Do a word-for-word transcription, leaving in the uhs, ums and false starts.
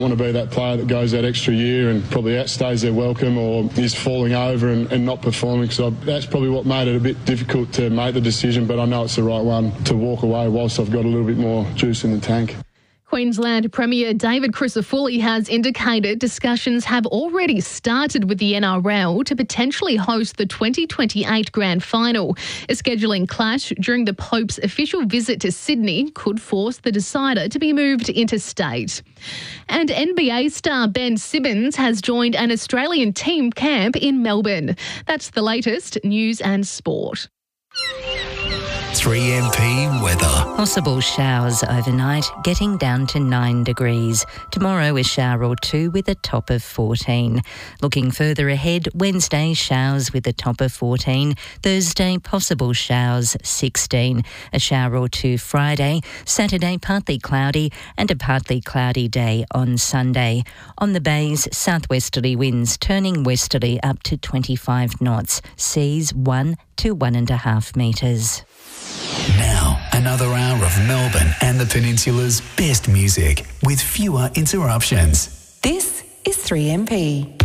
I want to be that player that goes that extra year and probably outstays their welcome or is falling over and, and not performing. So that's probably what made it a bit difficult to make the decision, but I know it's the right one to walk away whilst I've got a little bit more juice in the tank. Queensland Premier David Crisafulli has indicated discussions have already started with the N R L to potentially host the twenty twenty-eight Grand Final. A scheduling clash during the Pope's official visit to Sydney could force the decider to be moved interstate. And N B A star Ben Simmons has joined an Australian team camp in Melbourne. That's the latest news and sport. three M P weather. Possible showers overnight, getting down to nine degrees. Tomorrow a shower or two with a top of fourteen. Looking further ahead, Wednesday showers with a top of fourteen. Thursday possible showers sixteen. A shower or two Friday. Saturday partly cloudy and a partly cloudy day on Sunday. On the bays, southwesterly winds turning westerly up to twenty-five knots. Seas one to one and a half metres. Now, another hour of Melbourne and the Peninsula's best music with fewer interruptions. This is three M P.